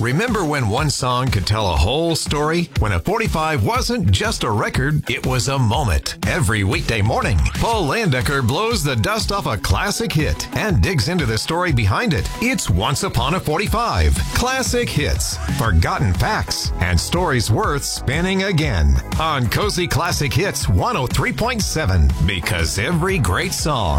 Remember when one song could tell a whole story? When a 45 wasn't just a record, it was a moment. Every weekday morning, Paul Landecker blows the dust off a classic hit and digs into the story behind it. It's Once Upon a 45. Classic hits, forgotten facts, and stories worth spinning again. On Cozy Classic Hits 103.7, because every great song